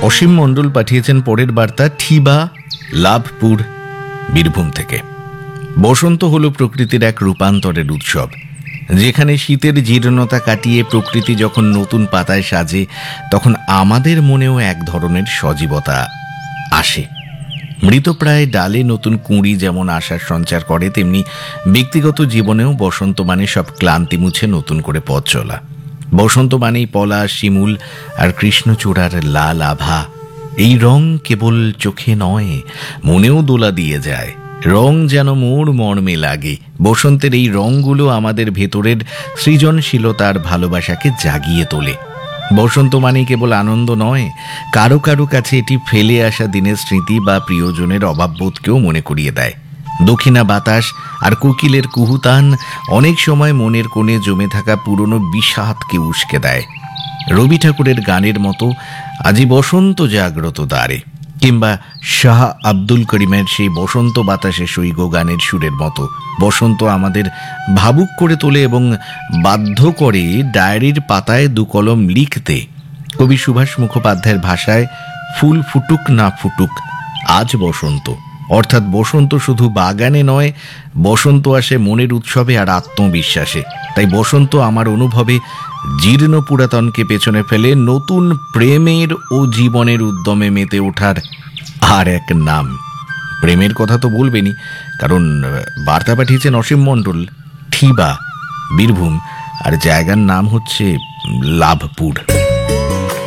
অসীম মণ্ডল পাঠিয়েছেন পরের বার্তা, ঠিবা, লাভপুর, বীরভূম থেকে। বসন্ত হলো প্রকৃতির এক রূপান্তরের উৎসব, যেখানে শীতের জীর্ণতা কাটিয়ে প্রকৃতি যখন নতুন পাতায় সাজে, তখন আমাদের মনেও এক ধরনের সজীবতা আসে। মৃতপ্রায় ডালে নতুন কুঁড়ি যেমন আশার সঞ্চার করে, তেমনি ব্যক্তিগত জীবনেও বসন্ত মানে সব ক্লান্তি মুছে নতুন করে পথ চলা। বসন্ত মানেই পলাশ, শিমুল আর কৃষ্ণচূড়ার লাল আভা। এই রং কেবল চোখে নয়, মনেও দোলা দিয়ে যায়। রং যেন মোর মর্মে লাগে। বসন্তের এই রংগুলো আমাদের ভেতরের সৃজনশীলতার ভালোবাসাকে জাগিয়ে তোলে। বসন্ত মানে কেবল আনন্দ নয়, কারো কারো কাছে এটি ফেলে আসা দিনের স্মৃতি বা প্রিয়জনের অভাববোধকেও মনে করিয়ে দেয়। দক্ষিণা বাতাস আর কোকিলের কুহুতান অনেক সময় মনের কোণে জমে থাকা পুরনো বিষাদকে উস্কে দেয়। রবি ঠাকুরের গানের মতো আজি বসন্ত জাগ্রত দ্বারে, কিংবা শাহ আব্দুল করিমের সেই বসন্ত বাতাসে সৈগ গানের সুরের মতো বসন্ত আমাদের ভাবুক করে তোলে এবং বাধ্য করে ডায়েরির পাতায় দু কলম লিখতে। কবি সুভাষ মুখোপাধ্যায়ের ভাষায়, ফুল ফুটুক না ফুটুক, আজ বসন্ত। অর্থাৎ বসন্ত শুধু বাগানে নয়, বসন্ত আসে মনের উৎসবে আর আত্মবিশ্বাসে। তাই বসন্ত আমার অনুভবে জীর্ণ পুরাতনকে পেছনে ফেলে নতুন প্রেমের ও জীবনের উদ্যমে মেতে ওঠার আর এক নাম। প্রেমের কথা তো বলবেনই, কারণ বার্তা পাঠিয়েছেন অসীম মণ্ডল, ঠিবা, বীরভূম, আর জায়গার নাম হচ্ছে লাভপুর।